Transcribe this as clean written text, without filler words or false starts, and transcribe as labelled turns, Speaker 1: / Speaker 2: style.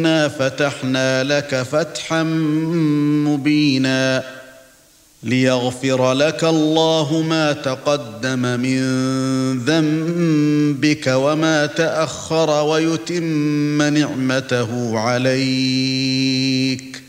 Speaker 1: إِنَّا فَتَحْنَا لَكَ فَتْحًا مُبِينًا لِيَغْفِرَ لَكَ اللَّهُ مَا تَقَدَّمَ مِنْ ذَنبِكَ وَمَا تَأَخَّرَ وَيُتِمَّ نِعْمَتَهُ عَلَيْكَ